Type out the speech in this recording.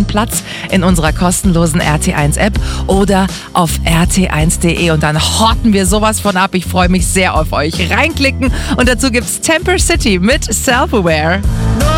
ersten Platz in unserer kostenlosen RT1-App oder auf rt1.de und dann horten wir sowas von ab. Ich freue mich sehr auf euch. Reinklicken und dazu gibt's Temper City mit Self-Aware.